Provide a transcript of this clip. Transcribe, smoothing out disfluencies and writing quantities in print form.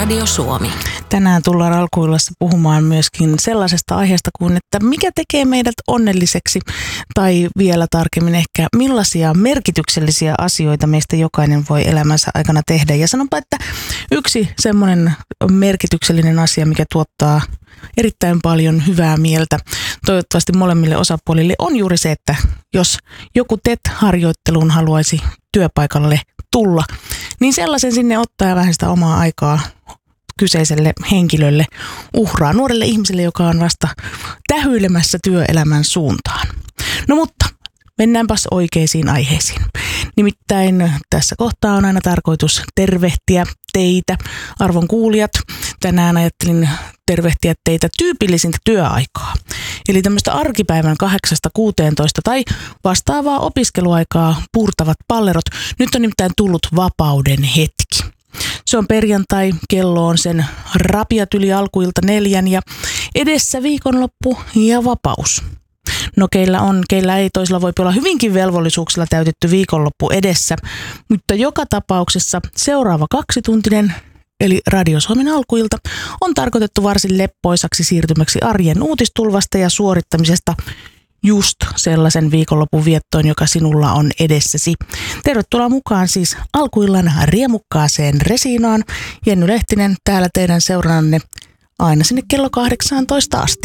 Radio Suomi. Tänään tullaan alkuillassa puhumaan myöskin sellaisesta aiheesta kuin, että mikä tekee meidät onnelliseksi, tai vielä tarkemmin ehkä millaisia merkityksellisiä asioita meistä jokainen voi elämänsä aikana tehdä. Ja sanonpa, että yksi semmoinen merkityksellinen asia, mikä tuottaa erittäin paljon hyvää mieltä toivottavasti molemmille osapuolille, on juuri se, että jos joku TET-harjoitteluun haluaisi työpaikalle tulla, niin sellaisen sinne ottaa ja vähän sitä omaa aikaa kyseiselle henkilölle uhraa, nuorelle ihmiselle, joka on vasta tähyilemässä työelämän suuntaan. No mutta mennäänpäs oikeisiin aiheisiin. Nimittäin tässä kohtaa on aina tarkoitus tervehtiä teitä, arvon kuulijat. Tänään ajattelin tervehtiä teitä tyypillisintä työaikaa. Eli tämmöistä arkipäivän 8–16 tai vastaavaa opiskeluaikaa puurtavat pallerot. Nyt on nimittäin tullut vapauden hetki. Se on perjantai, kello on sen rapiat yli alkuilta 4 ja edessä viikonloppu ja vapaus. No keillä ei, toisilla voi olla hyvinkin velvollisuuksilla täytetty viikonloppu edessä, mutta joka tapauksessa seuraava 2-tuntinen, eli Radio Suomen alkuilta, on tarkoitettu varsin leppoisaksi siirtymäksi arjen uutistulvasta ja suorittamisesta just sellaisen viikonlopun viettoon, joka sinulla on edessäsi. Tervetuloa mukaan siis alkuillan riemukkaaseen resiinaan. Jenny Lehtinen täällä teidän seurannanne aina sinne kello 18 asti.